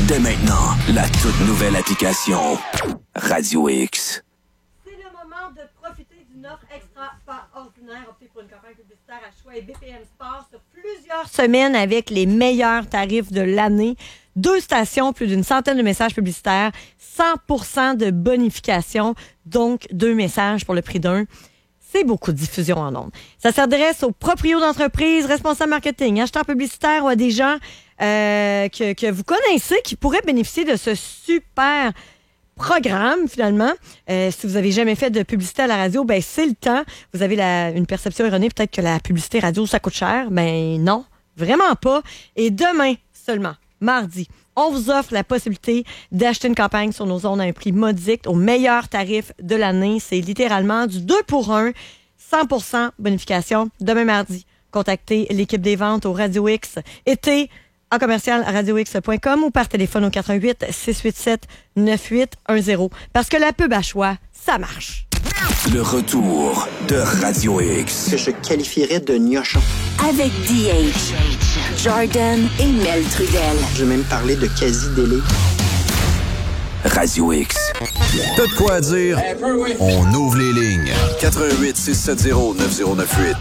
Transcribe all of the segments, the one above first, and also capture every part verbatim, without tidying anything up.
Dès maintenant, la toute nouvelle application Radio X. C'est le moment de profiter d'une offre extraordinaire optée pour une campagne publicitaire à choix et B P M Sport sur plusieurs semaines avec les meilleurs tarifs de l'année. Deux stations, plus d'une centaine de messages publicitaires, cent pour cent de bonification, donc deux messages pour le prix d'un. C'est beaucoup de diffusion en ondes. Ça s'adresse aux proprios d'entreprises, responsables marketing, acheteurs publicitaires ou à des gens euh, que, que vous connaissez qui pourraient bénéficier de ce super programme, finalement. Euh, si vous avez jamais fait de publicité à la radio, ben c'est le temps. Vous avez la, une perception erronée, peut-être que la publicité radio, ça coûte cher. Ben non, vraiment pas. Et demain seulement, mardi, on vous offre la possibilité d'acheter une campagne sur nos ondes à un prix modique au meilleur tarif de l'année. C'est littéralement du deux pour un, cent pour cent bonification. Demain mardi, contactez l'équipe des ventes au Radio X été en commercial à radio x point com ou par téléphone au quatre un huit, six huit sept, neuf huit un zéro. Parce que la pub à choix, ça marche. Le retour de Radio X. Que je qualifierais de gnochon. Avec D H, Jordan et Mel Trudel. Je vais même parler de quasi-délai. Radio X. T'as de quoi à dire? On ouvre les lignes. quatre un huit, six sept zéro, neuf zéro neuf huit.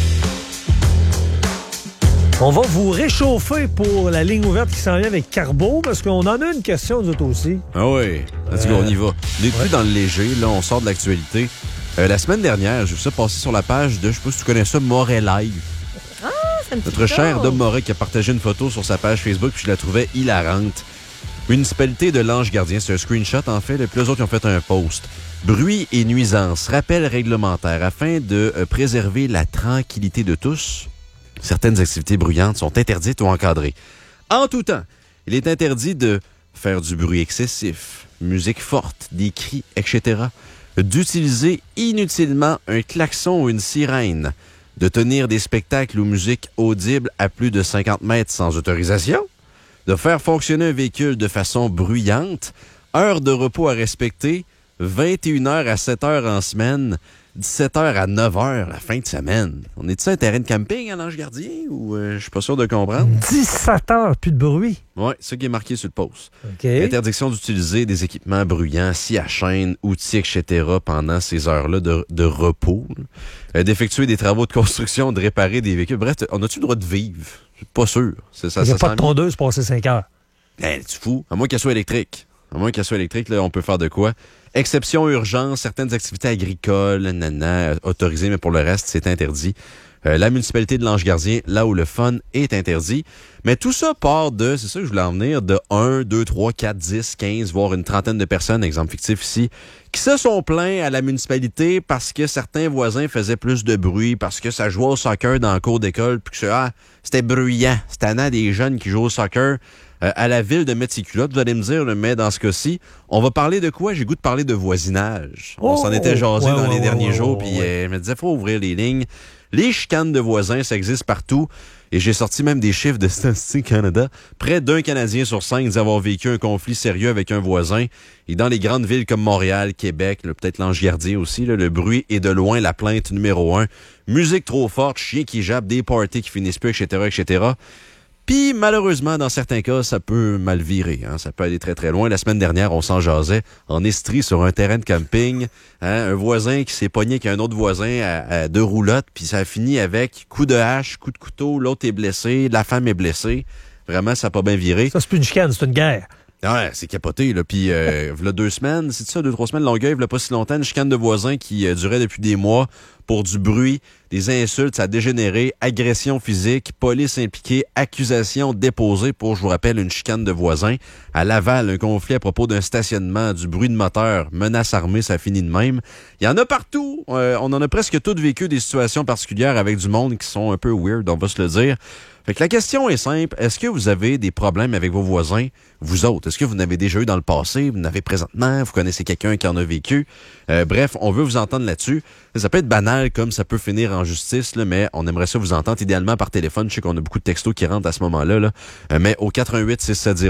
On va vous réchauffer pour la ligne ouverte qui s'en vient avec Carbo, parce qu'on en a une question, nous autres aussi. Ah oui, let's go, on y va. On n'est plus dans le léger, là, on sort de l'actualité. Euh, la semaine dernière, j'ai vu ça passer sur la page de, je sais pas si tu connais ça, Moret Live. Ah, ça me dit Notre cher ça. Dom Moret qui a partagé une photo sur sa page Facebook, puis je la trouvais hilarante. Municipalité de l'Ange-Gardien, c'est un screenshot en fait, puis les autres ils ont fait un post. Bruit et nuisance, rappel réglementaire, afin de euh, préserver la tranquillité de tous. Certaines activités bruyantes sont interdites ou encadrées. En tout temps, il est interdit de faire du bruit excessif, musique forte, des cris, et cetera, d'utiliser inutilement un klaxon ou une sirène, de tenir des spectacles ou musique audibles à plus de cinquante mètres sans autorisation, de faire fonctionner un véhicule de façon bruyante, heure de repos à respecter, vingt et une heures à sept heures en semaine, dix-sept heures à neuf heures la fin de semaine. On est-tu un terrain de camping à l'Ange-Gardien ou euh, je suis pas sûr de comprendre? dix-sept heures, plus de bruit. Oui, c'est ça qui est marqué sur le post. Okay. Interdiction d'utiliser des équipements bruyants, scie à chaîne, outils, et cetera pendant ces heures-là de, de repos. Euh, d'effectuer des travaux de construction, de réparer des véhicules. Bref, on a-tu le droit de vivre? Je suis pas sûr. C'est, ça, Il n'y a ça pas de tondeuse passer cinq heures. Ben, tu fous. À moins qu'elle soit électrique. À moins qu'elle soit électrique, là, on peut faire de quoi? Exception urgence, certaines activités agricoles, nana, autorisées, mais pour le reste, c'est interdit. Euh, la municipalité de l'Ange-Gardien, là où le fun est interdit. Mais tout ça part de, c'est ça que je voulais en venir, de un, deux, trois, quatre, dix, quinze, voire une trentaine de personnes, exemple fictif ici, qui se sont plaints à la municipalité parce que certains voisins faisaient plus de bruit, parce que ça jouait au soccer dans la cour d'école, puis que ah, c'était bruyant. C'était tannant des jeunes qui jouent au soccer. Euh, à la ville de mettre ses culottes, vous allez me dire, mais dans ce cas-ci, on va parler de quoi? J'ai goût de parler de voisinage. Oh, on s'en était jasé ouais, dans ouais, les ouais, derniers ouais, jours, ouais, puis ouais. euh, je me disais, faut ouvrir les lignes. Les chicanes de voisins, ça existe partout. Et j'ai sorti même des chiffres de Statistique Canada. Près d'un Canadien sur cinq dit avoir vécu un conflit sérieux avec un voisin. Et dans les grandes villes comme Montréal, Québec, là, peut-être l'Ange-Gardien aussi, là, le bruit est de loin la plainte numéro un. Musique trop forte, chien qui jappe, des parties qui finissent plus, et cetera, et cetera. Puis, malheureusement, dans certains cas, ça peut mal virer. Hein? Ça peut aller très, très loin. La semaine dernière, on s'en jasait en Estrie sur un terrain de camping. Hein? Un voisin qui s'est pogné avec un autre voisin à, à deux roulottes, puis ça a fini avec coup de hache, coup de couteau, l'autre est blessé, la femme est blessée. Vraiment, ça n'a pas bien viré. Ça, c'est plus une chicane, c'est une guerre. Ouais, c'est capoté, là. Puis, euh, v'là deux semaines, c'est ça, deux, trois semaines, Longueuil, v'là pas si longtemps, une chicane de voisins qui euh, durait depuis des mois pour du bruit, des insultes, ça a dégénéré, agression physique, police impliquée, accusation déposée pour, je vous rappelle, une chicane de voisins. À Laval, un conflit à propos d'un stationnement, du bruit de moteur, menace armée, ça finit de même. Il y en a partout. Euh, on en a presque tous vécu des situations particulières avec du monde qui sont un peu weird, on va se le dire. Fait que la question est simple. Est-ce que vous avez des problèmes avec vos voisins, vous autres? Est-ce que vous en avez déjà eu dans le passé? Vous en avez présentement? Vous connaissez quelqu'un qui en a vécu? Euh, bref, on veut vous entendre là-dessus. Ça peut être banal comme ça peut finir en justice, là, mais on aimerait ça vous entendre idéalement par téléphone. Je sais qu'on a beaucoup de textos qui rentrent à ce moment-là. Là. Euh, mais au quatre un huit, six sept zéro,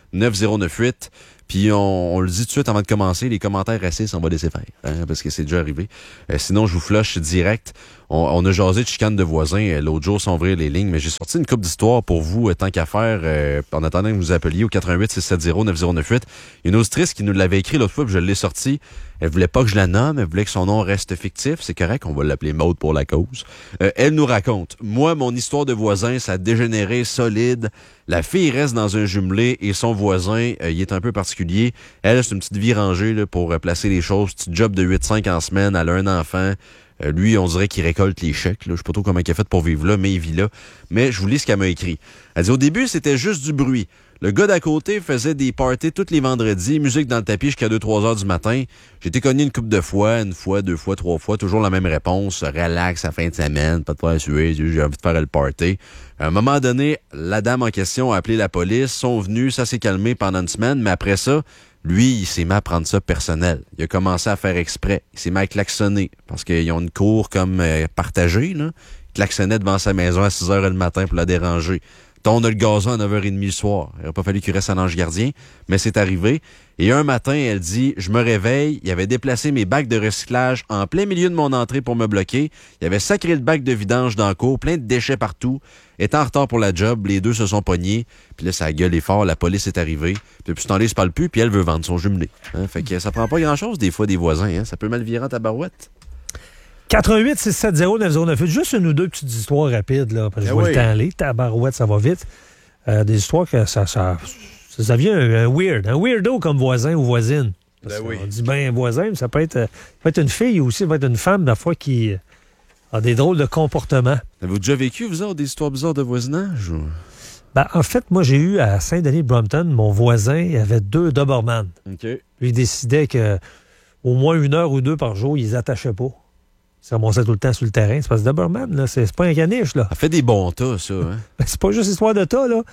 neuf zéro neuf huit. Puis on, on le dit tout de suite avant de commencer, les commentaires racistes, on va laisser faire, hein, parce que c'est déjà arrivé. Euh, sinon, je vous flush direct. On, on a jasé de chicane de voisins euh, l'autre jour sans ouvrir les lignes, mais j'ai sorti une couple d'histoires pour vous, euh, tant qu'à faire, euh, en attendant que vous appeliez au quatre un huit six sept zéro neuf zéro neuf huit. Il y a une auditrice qui nous l'avait écrit l'autre fois, puis je l'ai sorti. Elle voulait pas que je la nomme, elle voulait que son nom reste fictif. C'est correct, on va l'appeler Maude pour la cause. Euh, elle nous raconte, moi, mon histoire de voisin, ça a dégénéré solide. La fille reste dans un jumelé et son voisin, euh, il est un peu particulier. Elle, c'est une petite vie rangée là, pour euh, placer les choses. Petit job de huit cinq en semaine, elle a un enfant. Euh, lui, on dirait qu'il récolte les chèques. Là. Je sais pas trop comment il a fait pour vivre là, mais il vit là. Mais je vous lis ce qu'elle m'a écrit. Elle dit, au début, c'était juste du bruit. Le gars d'à côté faisait des parties tous les vendredis, musique dans le tapis jusqu'à deux trois heures du matin. J'ai été cogné une couple de fois, une fois, deux fois, trois fois, toujours la même réponse. Relax à fin de semaine, pas de faire suer, j'ai envie de faire le party. À un moment donné, la dame en question a appelé la police, sont venus, ça s'est calmé pendant une semaine, mais après ça, lui, il s'est mis à prendre ça personnel. Il a commencé à faire exprès. Il s'est mis à klaxonner, parce qu'ils ont une cour comme euh, partagée, là. Il klaxonnait devant sa maison à six heures le matin pour la déranger. On a le gazon à neuf heures trente le soir. Il n'aurait pas fallu qu'il reste un ange gardien, mais c'est arrivé. Et un matin, elle dit, je me réveille, il avait déplacé mes bacs de recyclage en plein milieu de mon entrée pour me bloquer. Il avait sacré le bac de vidange dans le cours, plein de déchets partout. Étant en retard pour la job, les deux se sont pognés. Puis là, ça a gueulé fort, la police est arrivée. Puis depuis ce temps-là, il se parle plus, puis elle veut vendre son jumelé. Hein? Fait que ça prend pas grand-chose, des fois, des voisins. Hein? Ça peut mal virer en tabarouette. quatre un huit six sept zéro neuf zéro neuf huit. Juste une ou deux petites histoires rapides, là, parce que je vois oui. le temps aller. Tabarouette, ça va vite. Euh, des histoires que ça, ça, ça, ça devient un, un weird. Un weirdo comme voisin ou voisine. Ben oui. On dit bien voisin, mais ça peut être, ça peut être une fille aussi, ça peut être une femme, des fois, qui a des drôles de comportements. Avez-vous déjà vécu, vous autres, des histoires bizarres de voisinage? Ou... Ben, en fait, moi, j'ai eu à Saint-Denis-Brompton, mon voisin, il avait deux Doberman. OK. Lui, il décidait que au moins une heure ou deux par jour, il les attachait pas. Il se ramassait tout le temps sur le terrain. C'est parce que Doberman, là, c'est, c'est pas un caniche, là. Ça fait des bons tas, ça. Hein? Ben, c'est pas juste histoire de tas, là.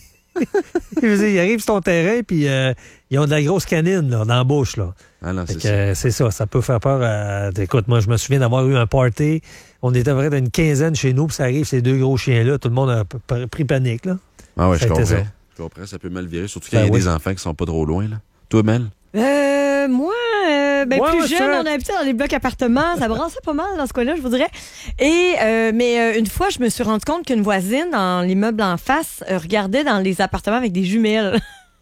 Je veux dire, ils arrivent sur ton terrain, puis euh, ils ont de la grosse canine, là, dans la bouche, là. Ah non, Fait c'est que, ça. euh, c'est ça, ça peut faire peur à... Écoute, moi, je me souviens d'avoir eu un party. On était vrai d'une quinzaine chez nous, puis ça arrive, ces deux gros chiens-là. Tout le monde a p- p- pris panique, là. Ah ouais, je Ça a été comprends. ça. Je comprends, ça peut mal virer, surtout quand Ben il y a oui. des enfants qui sont pas trop loin, là. Toi, Mel? Euh, moi, euh, ben Ouais, plus ouais, jeune, c'est vrai. on habitait dans des blocs appartements. Ça brassait pas mal dans ce coin-là, je vous dirais. Et, euh, mais euh, une fois, je me suis rendu compte qu'une voisine, dans l'immeuble en face, euh, regardait dans les appartements avec des jumelles.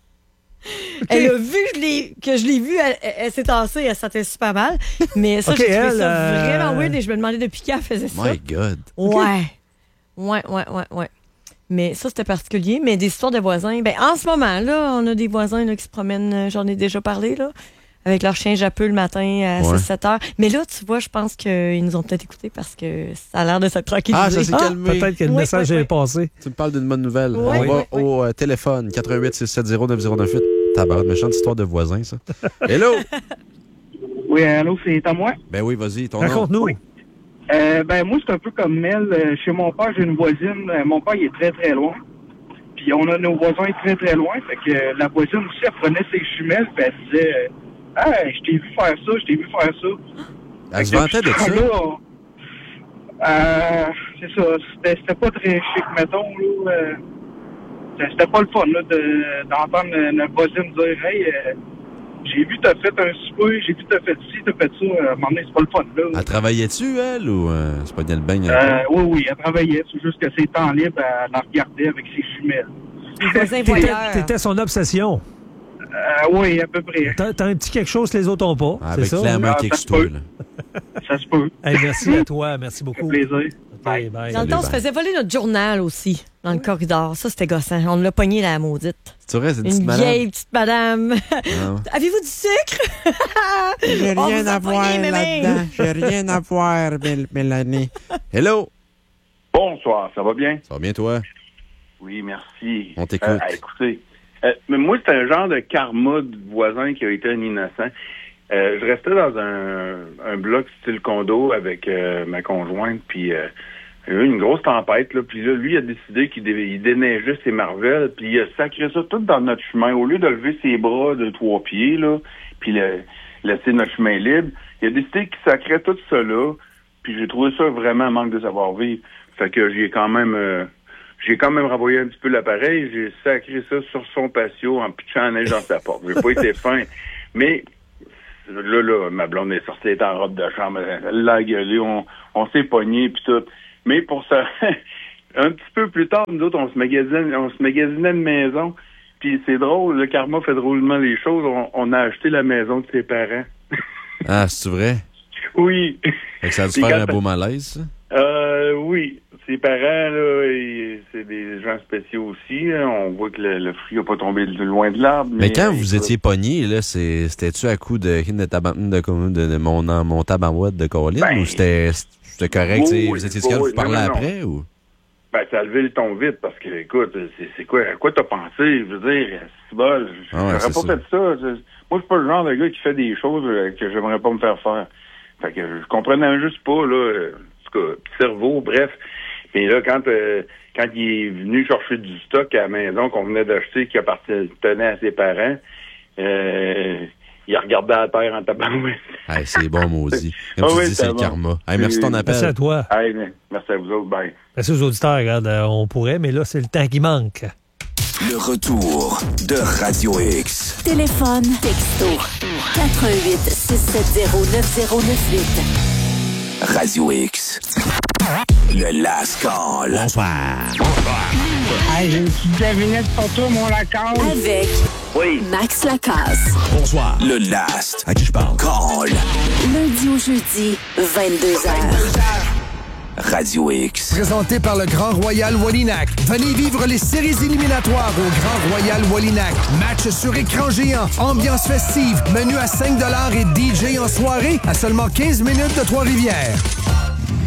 Elle a vu que je l'ai, que je l'ai vue, elle, elle, elle s'est tassée, elle se sentait super mal. Mais ça, Ok, j'ai trouvé elle, ça euh, vraiment weird et je me demandais depuis quand elle faisait ça. My God. Ouais. Ouais, ouais, ouais, ouais. Mais ça, c'était particulier. Mais des histoires de voisins, ben en ce moment, là, on a des voisins là, qui se promènent, euh, j'en ai déjà parlé, là, avec leur chien jappeux le matin à Ouais. six sept heures. Mais là, tu vois, je pense qu'ils nous ont peut-être écoutés parce que ça a l'air de s'être tranquillisé. Ah, ça s'est calmé. Peut-être que le Oui, message oui, est oui. passé. Tu me parles d'une bonne nouvelle. Ouais, On oui, va oui, oui. au euh, téléphone, quatre un huit six sept zéro neuf zéro neuf huit. Tabarouette, méchante histoire de voisin, ça. Hello! Oui, allô, c'est à moi. Ben oui, vas-y, ton nom. Raconte-nous. Euh, ben, moi, c'est un peu comme Mel. Euh, Chez mon père, j'ai une voisine. Euh, mon père, il est très, très loin. Puis on a nos voisins très, très loin. Fait que euh, la voisine aussi, elle prenait ses jumelles, puis elle disait euh, « Ah, je t'ai vu faire ça, je t'ai vu faire ça. » Elle se vantait de ça. Là, on- euh, c'est ça. C'était, c'était pas très chic, mettons. Là, euh, c'était- c'était pas le fun là, de, d'entendre notre voisine dire « Hey, euh, j'ai vu t'as fait un souper, j'ai vu t'as fait ci, t'as fait ça. À un moment donné, c'est pas le fun. » là. Elle travaillait-tu, elle, ou euh, c'est pas bien le bagne? Euh, oui, oui, elle travaillait. C'est juste que ses temps libres, elle la regardait avec ses jumelles. Les voisins T'étais, voyeurs. t'étais son obsession. Euh, oui, à peu près. T'as, t'as un petit quelque chose que les autres n'ont pas. Ah, c'est avec ça? clairement Ah, quelque ça se chose, peut. là. Ça se peut. Hey, merci à toi. Merci Ça beaucoup. fait plaisir. OK, bye. Dans le Salut, temps, on se bye. faisait voler notre journal aussi, dans le corridor. Ça, c'était gossant. On l'a pogné, la maudite. C'est vrai, c'est une petite Une malade. vieille petite madame. Ah. Avez-vous du sucre? J'ai On rien vous a à voir pogné, mémé. là-dedans. J'ai rien à voir, Mél- Mélanie. Hello! Bonsoir, ça va bien? Ça va bien, toi? Oui, merci. On t'écoute. Euh, écoutez, euh, mais moi, c'est un genre de karma de voisin qui a été un innocent. Euh, je restais dans un, un bloc style condo avec euh, ma conjointe, puis euh, il y a eu une grosse tempête, là, puis là, lui, il a décidé qu'il dé- il déneigeait ses marvels, puis il a sacré ça tout dans notre chemin. Au lieu de lever ses bras de trois pieds, là, puis le- laisser notre chemin libre, il a décidé qu'il sacrait tout ça là, puis j'ai trouvé ça vraiment un manque de savoir-vivre. Fait que j'ai quand même... Euh, J'ai quand même renvoyé un petit peu l'appareil. J'ai sacré ça sur son patio en pitchant la neige dans sa porte. J'ai pas été fin. Mais là, là, ma blonde est sortie, elle était en robe de chambre. Elle l'a gueulé. On, on s'est pogné puis tout. Mais pour ça, un petit peu plus tard, nous autres, on se magasinait, on se magasinait une maison. Puis c'est drôle, le karma fait drôlement les choses. On, on a acheté la maison de ses parents. Ah, c'est vrai? Oui. Fait que ça a dû faire un beau malaise, ça? Euh, oui. Ses parents, là, ils, c'est des gens spéciaux aussi. Hein. On voit que le, le fruit n'a pas tombé de loin de l'arbre. Mais, mais quand euh, vous étiez pogné, là, c'est, c'était-tu à coup de de, taban, de, de, de mon, mon tabarouette de Colin ben, ou c'était, c'était correct? Oui, vous étiez capable de vous parler après? Ou? Ben, ça a levé le ton vite parce que, écoute, c'est, c'est quoi, à quoi t'as pensé? Je veux dire, c'est bol. Ah ouais, j'aurais pas ça. fait ça. Je, moi, je suis pas le genre de gars qui fait des choses que j'aimerais pas me faire faire. Fait que je comprenais juste pas, là, en tout cas, petit cerveau, bref. Mais là, quand euh, quand il est venu chercher du stock à la maison qu'on venait d'acheter, qui appartenait à ses parents, euh, il a regardé à la terre en tabarouette. Hey, c'est bon, maudit. Comme tu oui, dis, c'est bon. Le karma. Hey, merci de ton appel. Merci à toi. Hey, merci à vous autres. Bye. Merci aux auditeurs. Regarde, on pourrait, mais là, c'est le temps qui manque. Le retour de Radio X. Téléphone, texto, quatre un huit six sept zéro neuf zéro neuf huit. Radio X. Le Last Call. Bonsoir. Bonsoir. Hey, j'ai une petite devinette pour toi, mon Lacasse. Avec oui. Max Lacasse. Bonsoir. Le Last. À qui je parle? Call. Lundi au jeudi, vingt-deux heures. Radio X. Présenté par le Grand Royal Wallinac. Venez vivre les séries éliminatoires au Grand Royal Wallinac. Match sur écran géant, ambiance festive, menu à cinq dollars et D J en soirée à seulement quinze minutes de Trois-Rivières.